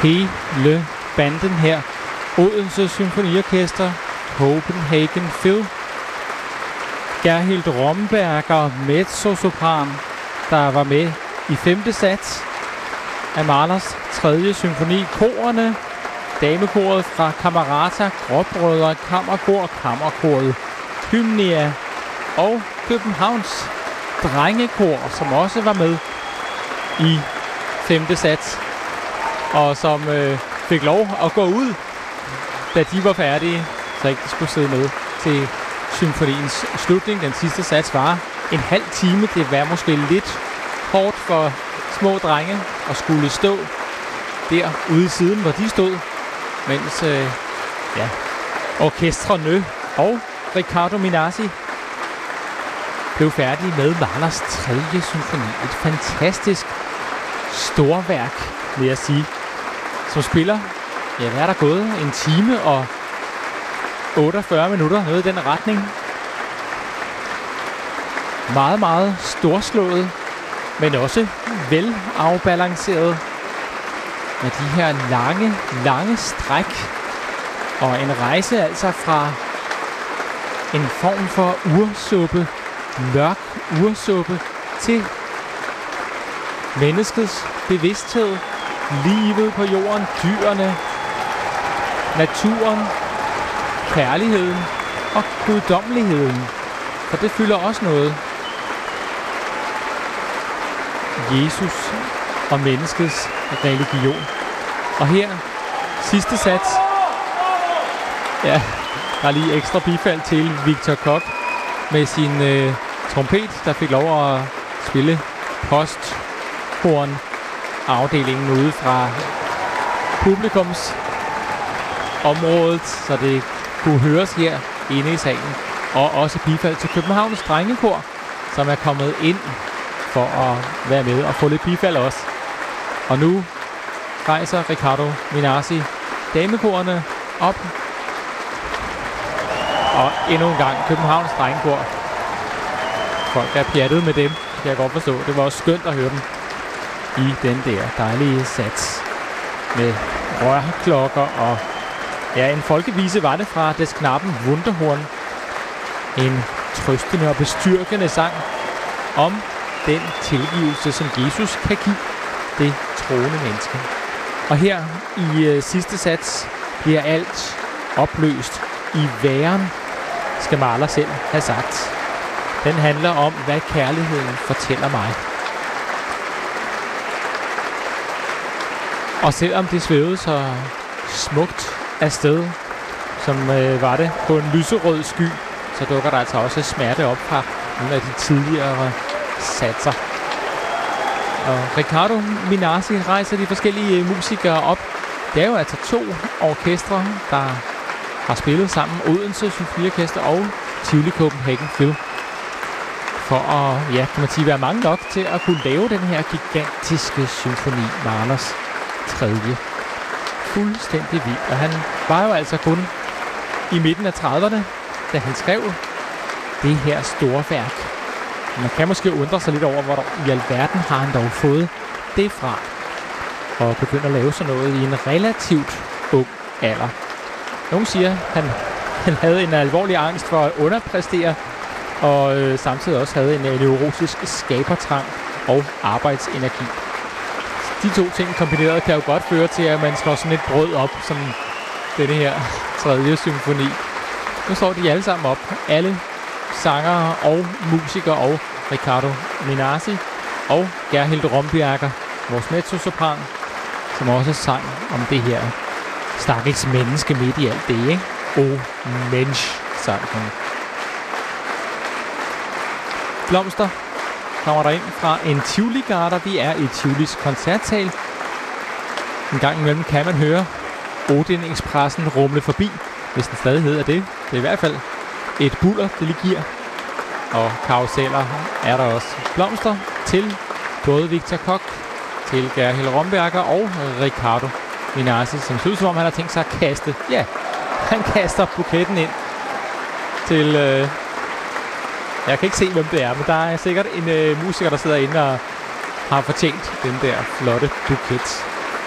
hele banden her. Odense Symfoniorkester, Copenhagen Phil, Gerhild Romberger, mezzosopran, der var med i 5. sats af Mahlers 3. symfoni. Korerne, damekoret fra Camerata, Gråbrødre, Kammerkor, Kammerkoret, Hymnia og Københavns drengekor, som også var med i 5. sats, og som fik lov at gå ud, da de var færdige, så ikke de skulle sidde med til symfoniens slutning. Den sidste sats var en halv time. Det var måske lidt hårdt for små drenge at skulle stå der ude i siden, hvor de stod, mens orkestrene og Riccardo Minasi blev færdige med Mahlers 3. symfoni. Et fantastisk storværk, vil jeg sige, som spiller, hvad er der gået? En time og 48 minutter, noget i den retning. Meget, meget storslået, men også vel afbalanceret med de her lange stræk. Og en rejse altså fra en form for ursuppe, mørk ursuppe, til menneskets bevidsthed, livet på jorden, dyrene, naturen, kærligheden og guddommeligheden. For det fylder også noget. Jesus og menneskets religion. Og her, sidste sats. Ja, der er lige ekstra bifald til Victor Koch med sin trompet, der fik lov at spille posthorn afdelingen ude fra publikums området, så det kunne høres her inde i salen. Og også bifald til Københavns drengekor, som er kommet ind for at være med og få lidt bifald også. Og nu rejser Riccardo Minasi damekorerne op. Og endnu en gang Københavns drengekor. Folk er pjattet med dem, kan jeg godt forstå. Det var også skønt at høre dem i den der dejlige sats med rørklokker og en folkevise var det fra Des Knappen Wunderhorn. En trøstende og bestyrkende sang om den tilgivelse, som Jesus kan give det troende menneske. Og her i sidste sats bliver alt opløst i væren, skal Mahler selv have sagt. Den handler om, hvad kærligheden fortæller mig. Og selvom det svævede så smukt afsted, som var det på en lyserød sky, så dukker der altså også smerte op fra nogle af de tidligere satser. Og Riccardo Minasi rejser de forskellige musikere op. Det er jo altså 2 orkestre, der har spillet sammen. Odense Symfoniorkester og Tivoli Copenhagen Phil. For at, kan man sige, være mange nok til at kunne lave den her gigantiske symfoni, Mahlers 3. Fuldstændig vildt. Og han var jo altså kun i midten af 30'erne, da han skrev det her store værk. Man kan måske undre sig lidt over, hvor i alverden har han dog fået det fra. Og begyndt at lave sådan noget i en relativt ung alder. Nogle siger, at han havde en alvorlig angst for at underpræstere, og samtidig også havde en neurotisk skabertrang og arbejdsenergi. De 2 ting kombineret kan jo godt føre til, at man slår sådan et brød op, som denne her 3. symfoni. Nu står de alle sammen op. Alle sangere og musikere og Riccardo Minasi og Gerhild Romberger, vores mezzosopran, som også sang om det her stakkels menneske midt i alt det, ikke? Oh, Mensch, sang hun. Blomster kommer der ind fra en Tivoli-garder. Vi er i Tivolis koncertsal. En gang imellem kan man høre Odin-ekspressen rumle forbi, hvis den stadig hedder det. Det er i hvert fald et buller, det lige giver. Og karuseller er der også. Blomster til både Victor Koch, til Gerhild Romberger og Riccardo Minasi, som ser ud som om han har tænkt sig at kaste. Ja, han kaster buketten ind til... jeg kan ikke se, hvem det er, men der er sikkert en musiker, der sidder inde og har fortjent den der flotte buket.